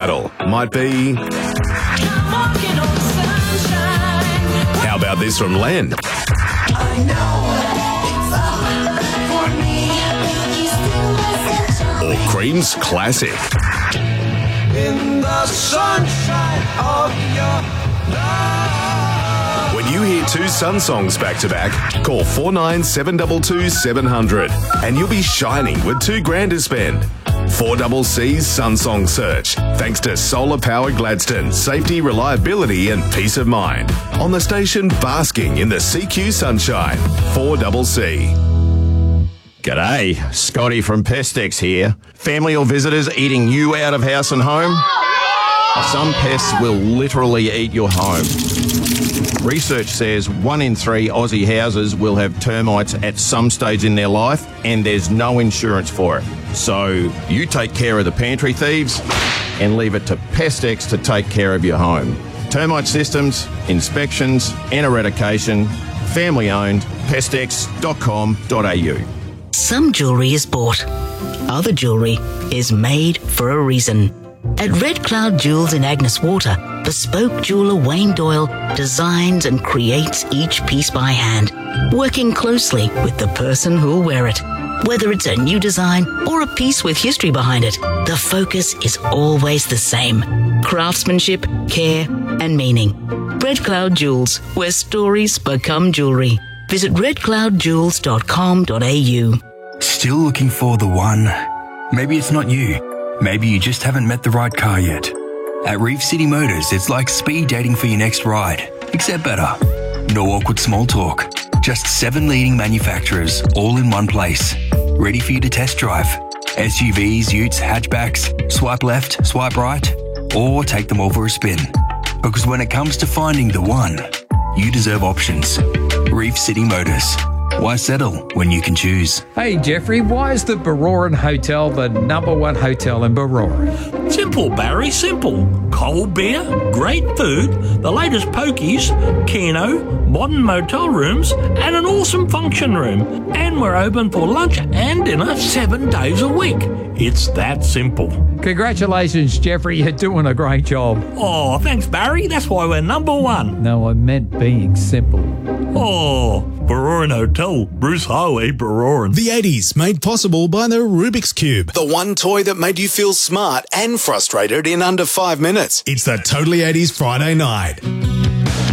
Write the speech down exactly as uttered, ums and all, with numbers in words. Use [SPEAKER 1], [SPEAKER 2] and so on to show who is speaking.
[SPEAKER 1] title might be... How about this from Len? Or Cream's classic. In the sunshine of your love. When you hear two Sun songs back to back, call four nine seven two two seven hundred and you'll be shining with two grand to spend. four C C's Sun Song Search, thanks to solar powered Gladstone, safety, reliability and peace of mind. On the station basking in the C Q sunshine, four C C.
[SPEAKER 2] G'day, Scotty from Pestex here. Family or visitors eating you out of house and home? Some pests will literally eat your home. Research says one in three Aussie houses will have termites at some stage in their life, and there's no insurance for it. So you take care of the pantry thieves and leave it to Pestex to take care of your home. Termite systems, inspections and eradication, family owned, pestex dot com dot a u.
[SPEAKER 3] Some jewellery is bought. Other jewellery is made for a reason. At Red Cloud Jewels in Agnes Water, bespoke jeweller Wayne Doyle designs and creates each piece by hand, working closely with the person who'll wear it. Whether it's a new design or a piece with history behind it, the focus is always the same. Craftsmanship, care and meaning. Red Cloud Jewels, where stories become jewellery. Visit red cloud jewels dot com dot a u.
[SPEAKER 4] Still looking for the one? Maybe it's not you. Maybe you just haven't met the right car yet. At Reef City Motors, it's like speed dating for your next ride, except better. No awkward small talk. Just seven leading manufacturers, all in one place. Ready for you to test drive. S U Vs, utes, hatchbacks, swipe left, swipe right, or take them all for a spin. Because when it comes to finding the one, you deserve options. Reef City Motors. Why settle when you can choose?
[SPEAKER 5] Hey, Jeffrey, why is the Baroran Hotel the number one hotel in Baroran?
[SPEAKER 6] Simple, Barry, simple. Cold beer, great food, the latest pokies, keno, modern motel rooms, and an awesome function room. And we're open for lunch and dinner seven days a week. It's that simple.
[SPEAKER 5] Congratulations, Jeffrey. You're doing a great job.
[SPEAKER 6] Oh, thanks, Barry. That's why we're number one.
[SPEAKER 5] No, I meant being simple.
[SPEAKER 6] Oh, Baroran Hotel, Bruce Highway, Baroran.
[SPEAKER 7] The eighties made possible by the Rubik's Cube.
[SPEAKER 1] The one toy that made you feel smart and frustrated in under five minutes.
[SPEAKER 7] It's the Totally eighties Friday night.